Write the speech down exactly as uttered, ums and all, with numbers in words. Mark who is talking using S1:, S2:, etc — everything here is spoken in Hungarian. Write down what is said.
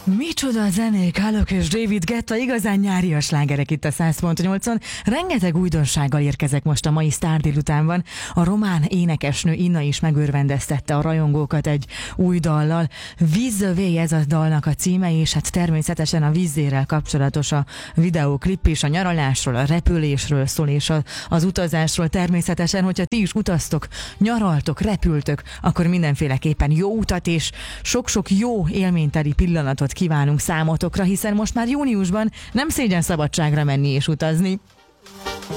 S1: Micsoda zenék, Alok és David Guetta, igazán nyári a slágerek itt a száz pont nyolcon. Rengeteg újdonsággal érkezek most a mai Sztár délutánban. A román énekesnő Inna is megörvendeztette a rajongókat egy új dallal. Víz the Way ez a dalnak a címe, és hát természetesen a vízzérrel kapcsolatos a videóklip is, a nyaralásról, a repülésről szól, és a, az utazásról természetesen, hogyha ti is utaztok, nyaraltok, repültök, akkor mindenféleképpen jó utat és sok-sok jó élményteli pillanatot kívánunk számotokra, hiszen most már júniusban nem szégyen szabadságra menni és utazni.